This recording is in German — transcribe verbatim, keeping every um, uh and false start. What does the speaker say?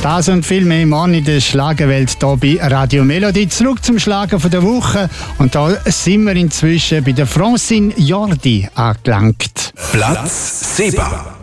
Das und viel mehr morgen in der Schlagerwelt hier bei Radio Melody. Zurück zum Schlager von der Woche. Und da sind wir inzwischen bei der Francine Jordi angelangt. Platz sieben.